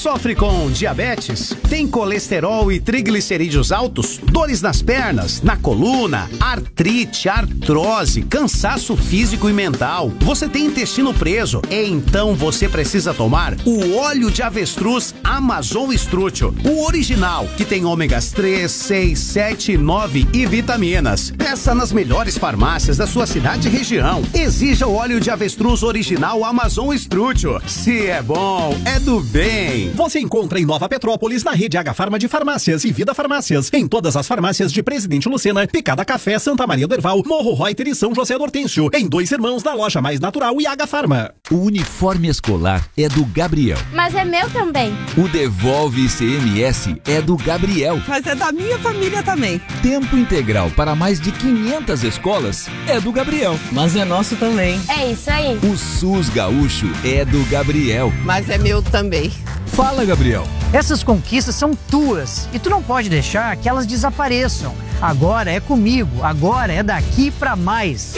Sofre com diabetes? Tem colesterol e triglicerídeos altos? Dores nas pernas, na coluna, artrite, artrose, cansaço físico e mental? Você tem intestino preso? Então você precisa tomar o óleo de avestruz Amazon Strútil, o original, que tem ômegas 3, 6, 7, 9 e vitaminas. Peça nas melhores farmácias da sua cidade e região. Exija o óleo de avestruz original Amazon Strútil. Se é bom, é do bem. Você encontra em Nova Petrópolis, na rede H-Farma de farmácias e Vida Farmácias. Em todas as farmácias de Presidente Lucena, Picada Café, Santa Maria do Herval, Morro Reuter e São José do Hortêncio. Em Dois Irmãos, na Loja Mais Natural e H-Farma. O uniforme escolar é do Gabriel. Mas é meu também. O Devolve ICMS é do Gabriel. Mas é da minha família também. Tempo integral para mais de 500 escolas é do Gabriel. Mas é nosso também. É isso aí. O SUS Gaúcho é do Gabriel. Mas é meu também. Fala, Gabriel. Essas conquistas são tuas e tu não pode deixar que elas desapareçam. Agora é comigo, agora é daqui pra mais.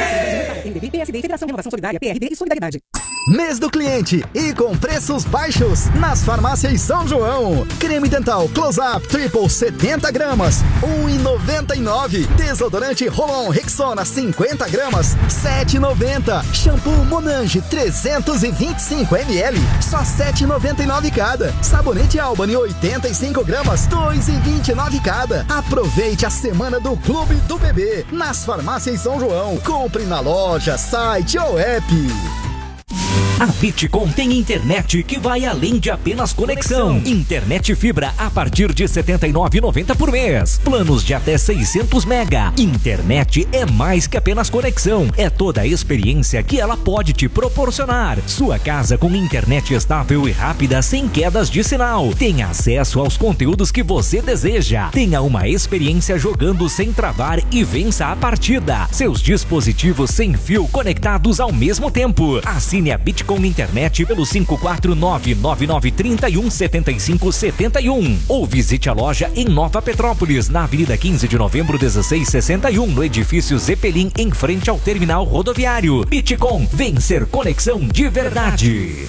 PSD, Federação de Renovação Solidária, PRD e Solidariedade. Mês do cliente e com preços baixos nas farmácias São João. Creme dental Close-Up Triple 70 gramas, R$1,99. Desodorante Rolon Rexona 50 gramas, R$7,90. Shampoo Monange 325 ml, só R$7,99 cada. Sabonete Albany 85 gramas, R$2,29 cada. Aproveite a semana do Clube do Bebê nas farmácias São João. Compre na loja, site ou app. A Bitcom tem internet que vai além de apenas conexão. Internet fibra a partir de R$ 79,90 por mês. Planos de até 600 mega. Internet é mais que apenas conexão. É toda a experiência que ela pode te proporcionar. Sua casa com internet estável e rápida sem quedas de sinal. Tenha acesso aos conteúdos que você deseja. Tenha uma experiência jogando sem travar e vença a partida. Seus dispositivos sem fio conectados ao mesmo tempo. Assine a Bitcom Internet pelo 549-9931-7571 ou visite a loja em Nova Petrópolis, na Avenida 15 de Novembro 1661, no edifício Zeppelin, em frente ao terminal rodoviário. Bitcom, vencer conexão de verdade.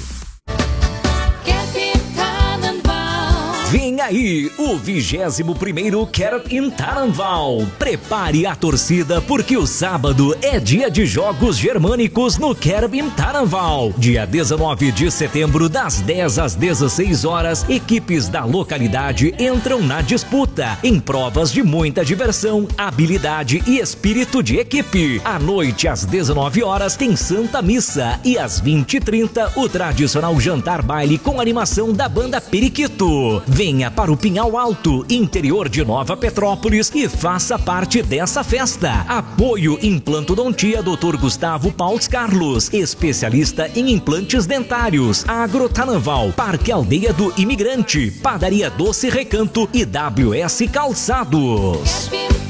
Vem aí o 21º Carp in Taranval. Prepare a torcida porque o sábado é dia de jogos germânicos no Carp in Taranval. Dia 19 de setembro, das 10 às 16 horas, equipes da localidade entram na disputa em provas de muita diversão, habilidade e espírito de equipe. À noite, às 19 horas, tem Santa Missa e às 20h30 o tradicional jantar baile com animação da banda Periquito. Venha para o Pinhal Alto, interior de Nova Petrópolis e faça parte dessa festa. Apoio Implantodontia Dr. Gustavo Pauls Carlos, especialista em implantes dentários. Agrotaranval, Parque Aldeia do Imigrante, Padaria Doce Recanto e WS Calçados.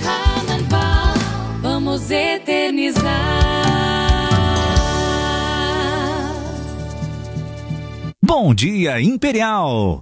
Vamos eternizar. Bom dia, Imperial.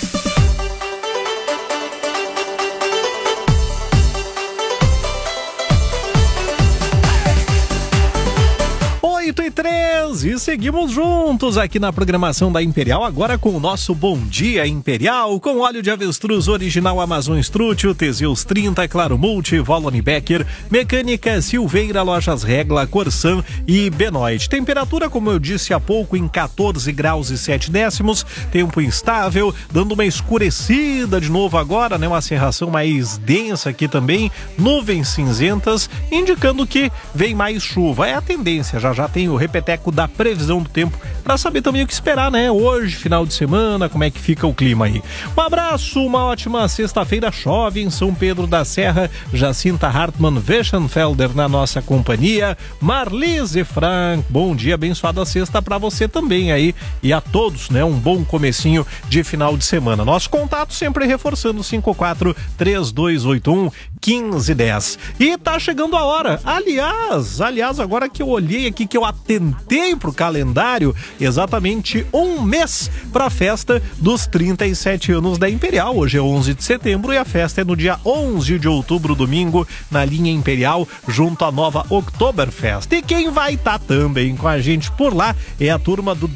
8h13 e seguimos juntos aqui na programação da Imperial, agora com o nosso Bom Dia Imperial, com óleo de avestruz original Amazon Strútil, Teseus 30, Claro Multi, Volone Becker, Mecânica Silveira, Lojas Regla, Corsan e Benoit. Temperatura, como eu disse há pouco, em 14 graus e 7 décimos, tempo instável, dando uma escurecida de novo agora, né? Uma cerração mais densa aqui também, nuvens cinzentas, indicando que vem mais chuva. É a tendência, já tem o repeteco da previsão do tempo para saber também o que esperar, né? Hoje, final de semana, como é que fica o clima aí. Um abraço, uma ótima sexta-feira. Chove em São Pedro da Serra. Jacinta Hartmann Weschenfelder na nossa companhia. Marlise Frank, bom dia, abençoada sexta para você também aí e a todos, né? Um bom comecinho de final de semana. Nosso contato sempre reforçando 54-3281-1510. E tá chegando a hora. Aliás, agora que eu olhei aqui, que eu atentei pro calendário, exatamente um mês para a festa dos 37 anos da Imperial. Hoje é 11 de setembro e a festa é no dia 11 de outubro, domingo, na linha Imperial, junto à nova Oktoberfest. E quem vai estar também com a gente por lá é a turma do